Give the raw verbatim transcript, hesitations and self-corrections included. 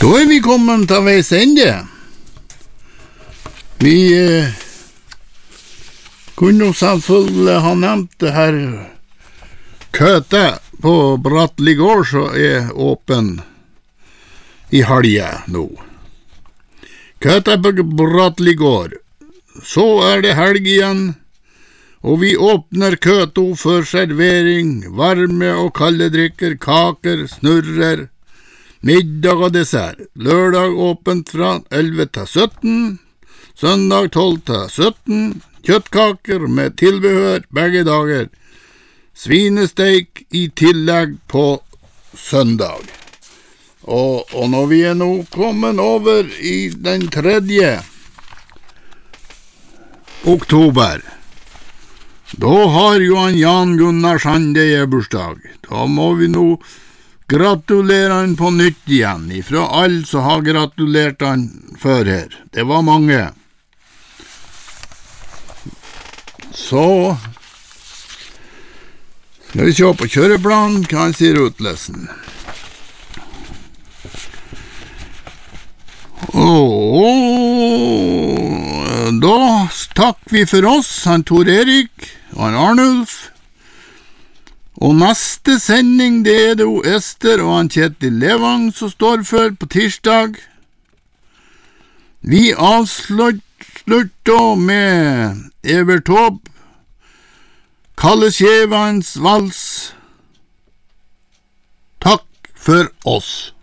Da er vi kommet til veis ende. Vi eh, kunne jo selvfølgelig ha nevnt det her køte på Bratteli gård, så er åpen i helge nå. Køte på Bratteli gård. Så er det helg igjen, og vi åpner køto for servering, varme og kalde drikker, kaker, snurrer, middag og dessert. Lørdag åpent fra elleve til sytten, søndag tolv til sytten, kjøttkaker med tilbehør begge dager, svinesteik i tillegg på søndag. Og, og når vi er nå kommet over i den tredje oktober, da har jo han Jan Gunnar Sande bursdag. Da må vi nå gratulere han på nytt igjen, ifra alle som har gratulert han før her. Det var mange. Så skal vi se på kjøreplanen, hva han sier utlesen. Og da takk vi for oss, han Tor Erik og han Arnulf. Og neste sending, det er det jo Ester og han Kjetil Levang som står for på tirsdag. Vi avslutter med Evert Taube, Kalle Kjevans vals. Takk for oss.